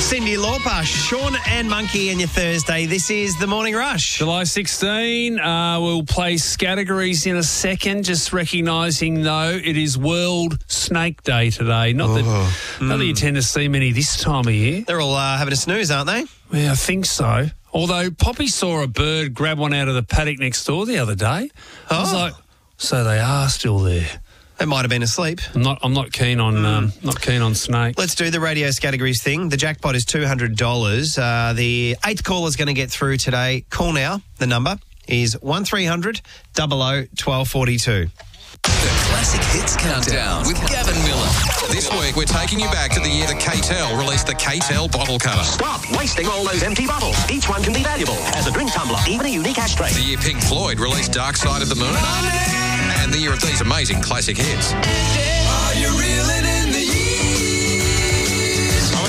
Cyndi Lauper, Sean and Monkey, and your Thursday. This is the Morning Rush. July 16, we'll place categories in a second. Just recognising, though, it is World Snake Day today. Not that you tend to see many this time of year. They're all having a snooze, aren't they? Yeah, I think so. Although Poppy saw a bird grab one out of the paddock next door the other day. I was like, so they are still there. They might have been asleep. I'm not keen on not keen on snake. Let's do the radio categories thing. The jackpot is $200. The 8th caller is going to get through today. Call now. The number is 1300 00 1242. The Classic Hits Countdown with Gavin Miller. This week, we're taking you back to the year that K-Tel released the K-Tel bottle cutter. Stop wasting all those empty bottles. Each one can be valuable as a drink tumbler, even a unique ashtray. The year Pink Floyd released Dark Side of the Moon. And the year of these amazing classic hits. Are you reeling in the years?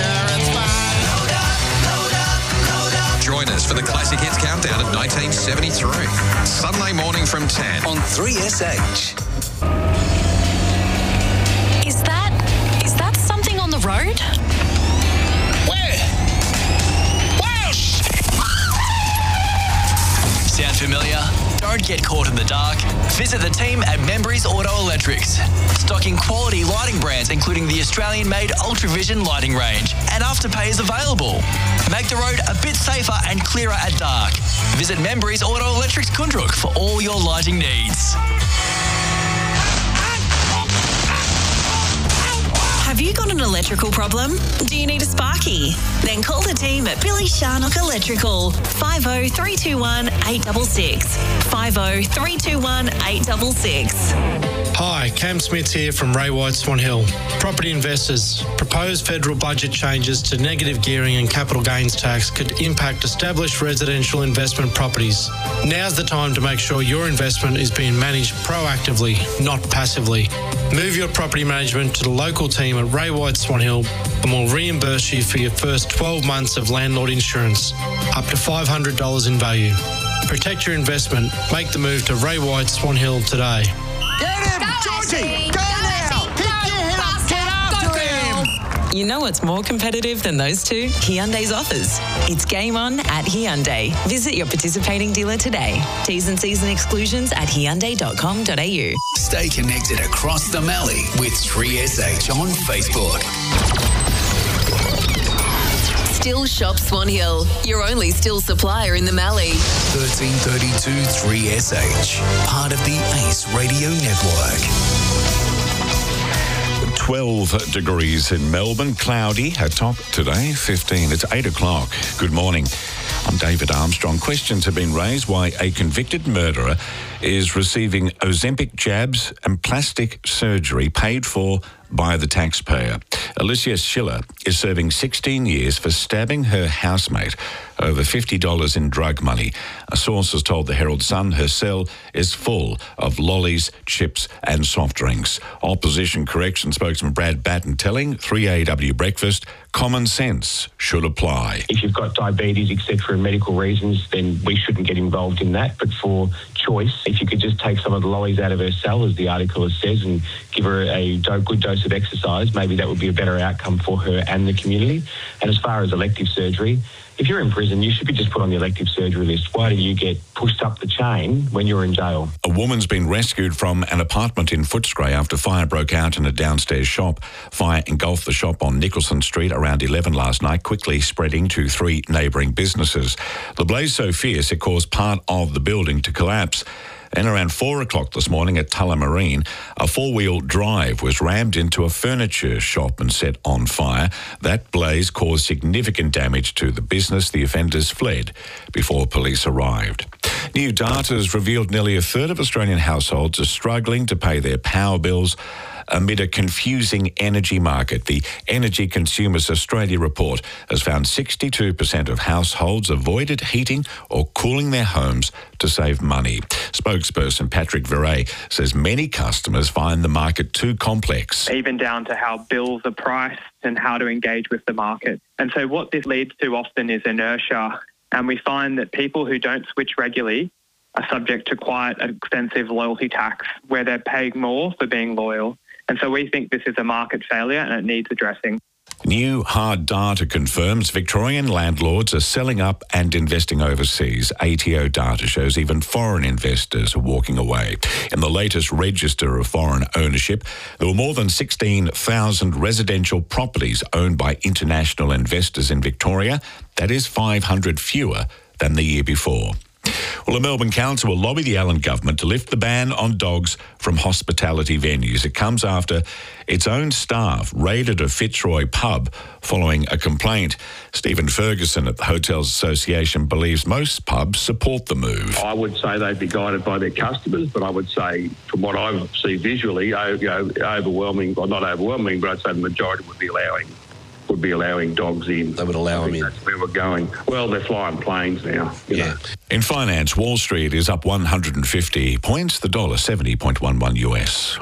Load up. Join us for the Classic Hits Countdown of 1973. Sunday morning from 10 on 3SH. Is that something on the road? Where? Welsh! Sound familiar? Don't get caught in the dark. Visit the team at Membreys Auto Electrics, stocking quality lighting brands including the Australian-made Ultravision lighting range, and Afterpay is available. Make the road a bit safer and clearer at dark. Visit Membreys Auto Electrics Kundruk for all your lighting needs. Have you got an electrical problem? Do you need a sparky? Then call the team at Billy Sharnock Electrical. 50 321 866. 50 321 866. Hi, Cam Smith here from Ray White Swan Hill. Property investors, proposed federal budget changes to negative gearing and capital gains tax could impact established residential investment properties. Now's the time to make sure your investment is being managed proactively, not passively. Move your property management to the local team at Ray White Swan Hill and we'll reimburse you for your first 12 months of landlord insurance, up to $500 in value. Protect your investment. Make the move to Ray White Swan Hill today. Get him! Georgie! Go now! Pick your head up! Get after him! You know what's more competitive than those two? Hyundai's offers. It's game on at Hyundai. Visit your participating dealer today. T's and C's and exclusions at hyundai.com.au. Stay connected across the Mallee with 3SH on Facebook. Still Shop Swan Hill, your only still supplier in the Mallee. 1332 3SH, part of the Ace Radio Network. 12 degrees in Melbourne, cloudy, a top today, 15. It's 8 o'clock. Good morning. I'm David Armstrong. Questions have been raised why a convicted murderer is receiving Ozempic jabs and plastic surgery paid for by the taxpayer. Alicia Schiller is serving 16 years for stabbing her housemate over $50 in drug money. A source has told the Herald Sun her cell is full of lollies, chips and soft drinks. Opposition Correction spokesman Brad Batten telling 3AW Breakfast common sense should apply. If you've got diabetes, etc., and medical reasons, then we shouldn't get involved in that. But for choice, if you could just take some of the lollies out of her cell, as the article says, and give her a good dose of exercise, maybe that would be a better outcome for her and the community. And as far as elective surgery, if you're in prison, you should be just put on the elective surgery list. Why do you get pushed up the chain when you're in jail? A woman's been rescued from an apartment in Footscray after fire broke out in a downstairs shop. Fire engulfed the shop on Nicholson Street around 11 last night, quickly spreading to 3 neighbouring businesses. The blaze so fierce it caused part of the building to collapse. Then around 4 o'clock this morning at Tullamarine, a 4-wheel drive was rammed into a furniture shop and set on fire. That blaze caused significant damage to the business. The offenders fled before police arrived. New data has revealed nearly a third of Australian households are struggling to pay their power bills amid a confusing energy market. The Energy Consumers Australia report has found 62% of households avoided heating or cooling their homes to save money. Spokesperson Patrick Viray says many customers find the market too complex. Even down to how bills are priced and how to engage with the market. And so what this leads to often is inertia. And we find that people who don't switch regularly are subject to quite an expensive loyalty tax where they're paying more for being loyal. And so we think this is a market failure and it needs addressing. New hard data confirms Victorian landlords are selling up and investing overseas. ATO data shows even foreign investors are walking away. In the latest register of foreign ownership, there were more than 16,000 residential properties owned by international investors in Victoria. That is 500 fewer than the year before. Well, the Melbourne Council will lobby the Allen government to lift the ban on dogs from hospitality venues. It comes after its own staff raided a Fitzroy pub following a complaint. Stephen Ferguson at the Hotels Association believes most pubs support the move. I would say they'd be guided by their customers, but I would say, from what I see visually, overwhelming, well, not overwhelming, but I'd say the majority would be allowing dogs in. They would allow them in. That's where we're going. Well, they're flying planes now. You know. In finance, Wall Street is up 150 points, the dollar 70.11 US.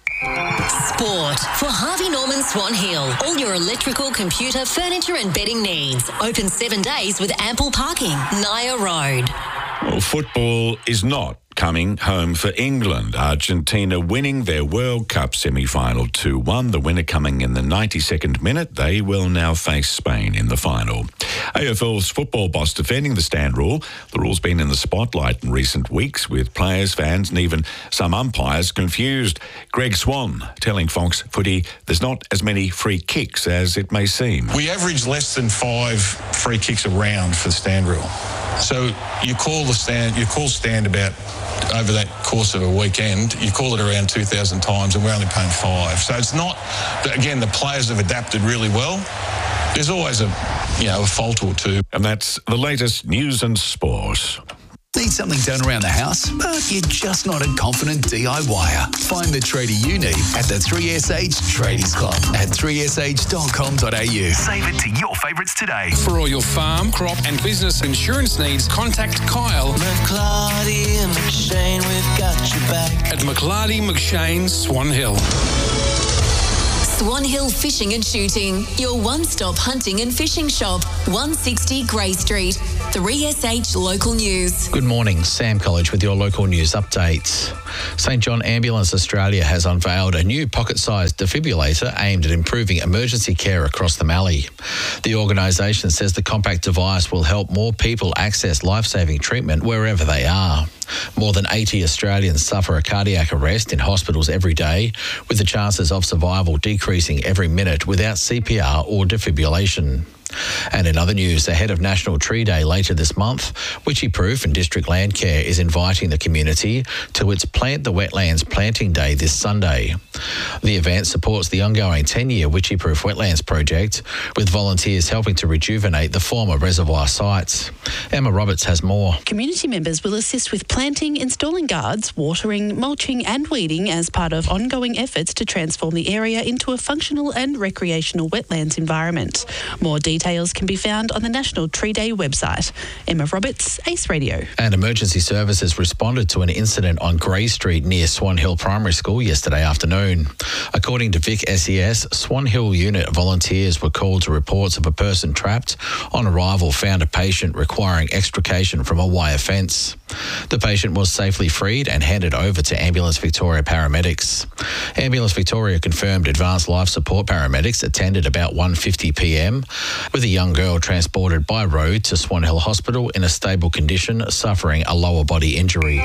Sport for Harvey Norman Swan Hill. All your electrical, computer, furniture and bedding needs. Open 7 days with ample parking. Naya Road. Well, football is not coming home for England. Argentina winning their World Cup semi-final 2-1. The winner coming in the 92nd minute. They will now face Spain in the final. AFL's football boss defending the stand rule. The rule's been in the spotlight in recent weeks with players, fans and even some umpires confused. Greg Swan telling Fox Footy there's not as many free kicks as it may seem. We average less than 5 free kicks a round for the stand rule. So you call stand about, over that course of a weekend, you call it around 2,000 times and we're only paying 5. So it's not, again, the players have adapted really well. There's always a fault or two. And that's the latest news and sport. Need something done around the house, but you're just not a confident DIYer? Find the tradie you need at the 3SH Tradies Club at 3sh.com.au. Save it to your favourites today. For all your farm, crop and business insurance needs, contact Kyle McClarty and McShane, we've got your back. At McClarty McShane, Swan Hill. Swan Hill Fishing and Shooting, your one-stop hunting and fishing shop, 160 Grey Street, 3SH Local News. Good morning, Sam College with your local news updates. St John Ambulance Australia has unveiled a new pocket-sized defibrillator aimed at improving emergency care across the Mallee. The organisation says the compact device will help more people access life-saving treatment wherever they are. More than 80 Australians suffer a cardiac arrest in hospitals every day, with the chances of survival decreasing every minute without CPR or defibrillation. And in other news, ahead of National Tree Day later this month, Wycheproof and District Landcare is inviting the community to its Plant the Wetlands Planting Day this Sunday. The event supports the ongoing 10-year Wycheproof Wetlands project, with volunteers helping to rejuvenate the former reservoir sites. Emma Roberts has more. Community members will assist with planting, installing guards, watering, mulching and weeding as part of ongoing efforts to transform the area into a functional and recreational wetlands environment. More details can be found on the National Tree Day website. Emma Roberts, Ace Radio. And emergency services responded to an incident on Grey Street near Swan Hill Primary School yesterday afternoon. According to Vic SES, Swan Hill unit volunteers were called to reports of a person trapped. On arrival, found a patient requiring extrication from a wire fence. The patient was safely freed and handed over to Ambulance Victoria paramedics. Ambulance Victoria confirmed advanced life support paramedics attended about 1:50 p.m, with a young girl transported by road to Swan Hill Hospital in a stable condition, suffering a lower body injury.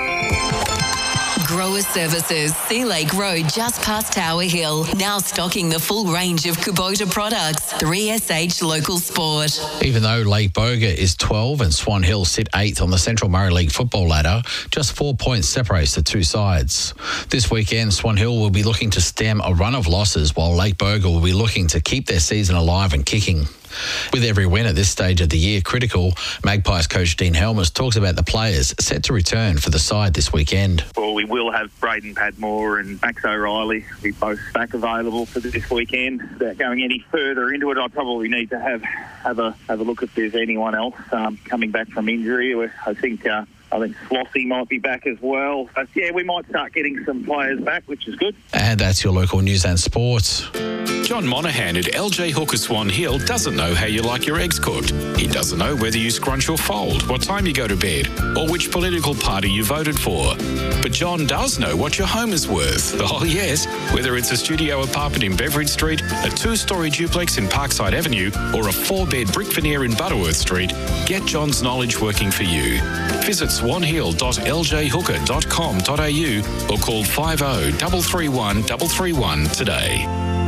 Grower Services, Sea Lake Road, just past Tower Hill. Now stocking the full range of Kubota products. 3SH Local Sport. Even though Lake Boga is 12 and Swan Hill sit 8th on the Central Murray League football ladder, just 4 points separates the two sides. This weekend, Swan Hill will be looking to stem a run of losses, while Lake Boga will be looking to keep their season alive and kicking. With every win at this stage of the year critical, Magpies coach Dean Helmers talks about the players set to return for the side this weekend. Well, we will have Braden Padmore and Max O'Reilly be both back available for this weekend. Without going any further into it, I probably need to have a look if there's anyone else coming back from injury. I think Slossie might be back as well. So, yeah, we might start getting some players back, which is good. And that's your local news and sports. John Monaghan at LJ Hooker Swan Hill doesn't know how you like your eggs cooked. He doesn't know whether you scrunch or fold, what time you go to bed, or which political party you voted for. But John does know what your home is worth. Oh, yes, Whether it's a studio apartment in Beveridge Street, a 2-storey duplex in Parkside Avenue, or a 4-bed brick veneer in Butterworth Street, get John's knowledge working for you. Visit swanhill.ljhooker.com.au or call 50 331 331 today.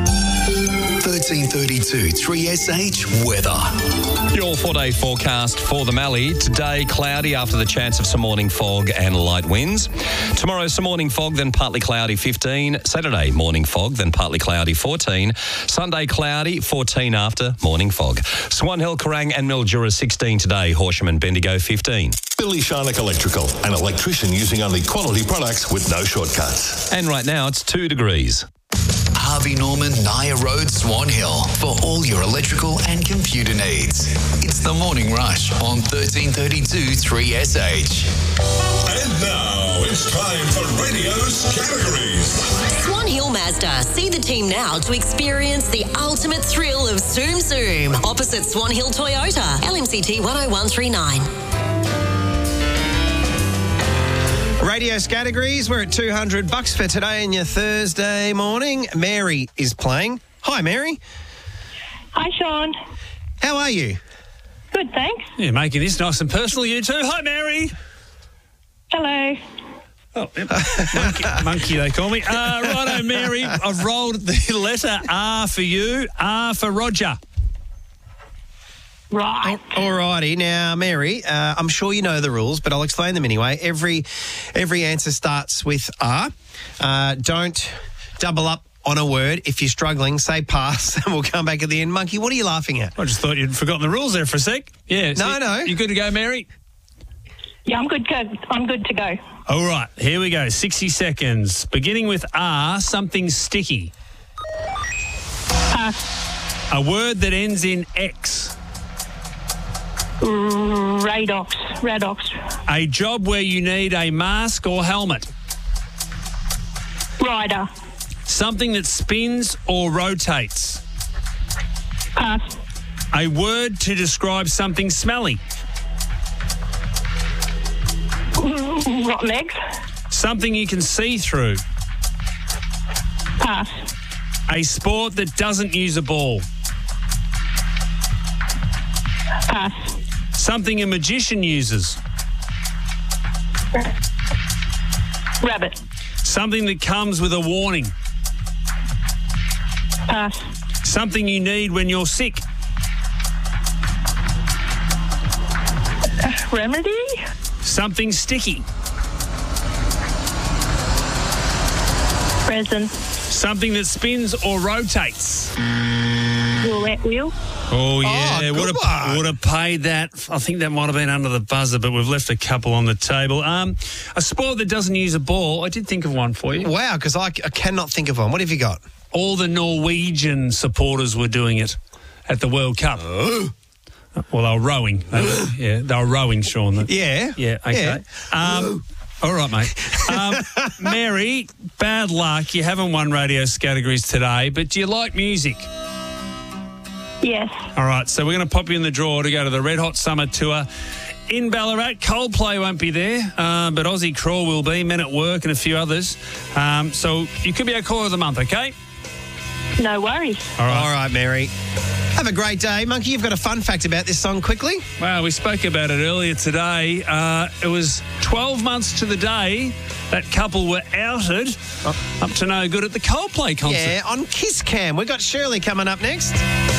1332 3SH weather. Your 4-day forecast for the Mallee. Today, cloudy after the chance of some morning fog and light winds. Tomorrow, some morning fog, then partly cloudy, 15. Saturday, morning fog, then partly cloudy, 14. Sunday, cloudy, 14 after morning fog. Swan Hill, Kerrang and Mildura, 16 today. Horsham and Bendigo, 15. Billy Sharnock Electrical, an electrician using only quality products with no shortcuts. And right now, it's 2 degrees. Harvey Norman, Naya Road, Swan Hill, for all your electrical and computer needs. It's the Morning Rush on 1332 3SH. And now it's time for radio's categories. Swan Hill Mazda. See the team now to experience the ultimate thrill of Zoom Zoom. Opposite Swan Hill Toyota, LMCT 10139. Radio's categories, we're at $200 for today and your Thursday morning. Mary is playing. Hi, Mary. Hi, Sean. How are you? Good, thanks. You're making this nice and personal, you two. Hi, Mary. Hello. Oh, yep. monkey, they call me. Righto, Mary, I've rolled the letter R for you. R for Roger. Right. All righty. Now, Mary, I'm sure you know the rules, but I'll explain them anyway. Every answer starts with R. Don't double up on a word. If you're struggling, say pass, and we'll come back at the end. Monkey, what are you laughing at? I just thought you'd forgotten the rules there for a sec. Yeah. No. You good to go, Mary? Yeah, I'm good to go. All right, here we go. 60 seconds. Beginning with R, something sticky. Pass. A word that ends in X. Radox. A job where you need a mask or helmet. Rider. Something that spins or rotates. Pass. A word to describe something smelly. Rotten eggs. Something you can see through. Pass. A sport that doesn't use a ball. Pass. Something a magician uses. Rabbit. Something that comes with a warning. Pass. Something you need when you're sick. Remedy. Something sticky. Resin. Something that spins or rotates. Roulette wheel. Oh, yeah. good Would have paid that. I think that might have been under the buzzer, but we've left a couple on the table. A sport that doesn't use a ball. I did think of one for you. Wow, because I cannot think of one. What have you got? All the Norwegian supporters were doing it at the World Cup. Oh. Well, they were rowing. They were rowing, Sean. Yeah. Yeah, okay. Yeah. All right, mate. Mary, bad luck. You haven't won radio categories today, but do you like music? Yes. All right, so we're going to pop you in the draw to go to the Red Hot Summer Tour in Ballarat. Coldplay won't be there, but Aussie Crawl will be, Men at Work and a few others. So you could be our caller of the month, okay? No worries. All right, Mary. Have a great day. Monkey, you've got a fun fact about this song quickly. Well, we spoke about it earlier today. It was 12 months to the day that couple were outed up to no good at the Coldplay concert. Yeah, on Kiss Cam. We've got Shirley coming up next.